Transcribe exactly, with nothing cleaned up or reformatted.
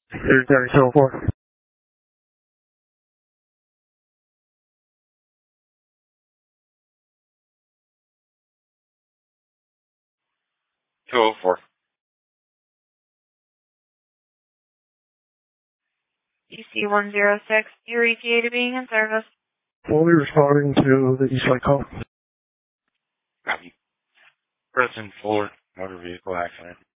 There's there so forth. two oh four. D C one zero six, Erie P A to being in service. Fully responding to the Eastside call. Copy. Preston Fuller, motor vehicle accident.